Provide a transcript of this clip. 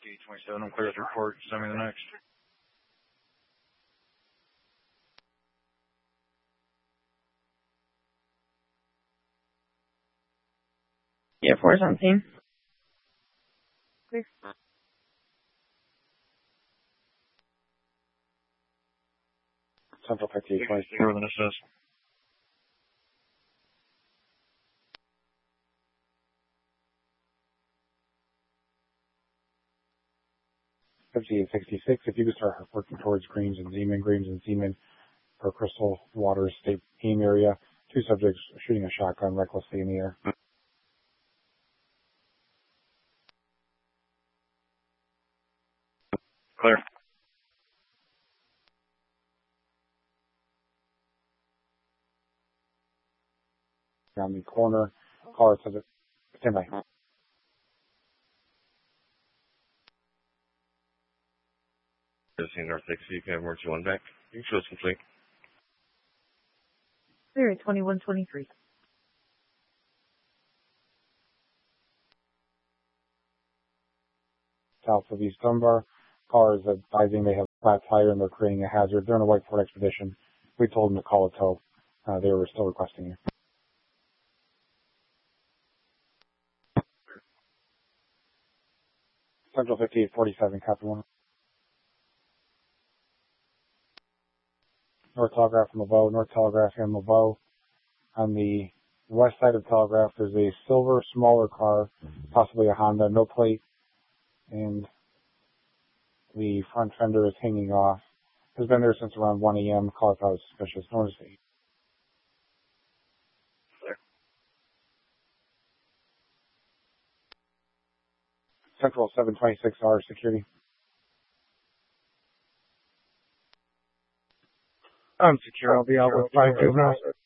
T27, I'm clear to report. Send me the next. Yeah, 417. Clear. Central 5826, clear with an assist. $58.66. If you could start working towards Greens and Zeman for Crystal Waters State Aim area. 2 subjects shooting a shotgun recklessly in the air. Clear. Around the corner. Caller subject. Stand by. North 6, you can have emergency 1 back. You can show us complete. Clear at 2123. South of East Dunbar. Callers advising they have a flat tire and they're creating a hazard. They're in a Whiteford expedition. We told them to call a tow. They were still requesting you. Central 5847, Captain 1. North Telegraph and Laveau. North Telegraph and Laveau. On the west side of Telegraph, there's a silver, smaller car, possibly a Honda, no plate, and the front fender is hanging off. Has been there since around 1 a.m. Caller thought it was suspicious. Notice it. Central 726R security. I'm secure. I'll be out with 5 juveniles.